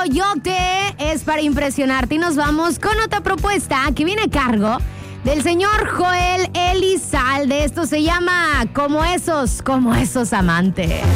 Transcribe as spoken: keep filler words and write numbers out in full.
Coyote es para impresionarte y nos vamos con otra propuesta que viene a cargo del señor Joel Elizalde. Esto se llama Como esos, como esos amantes.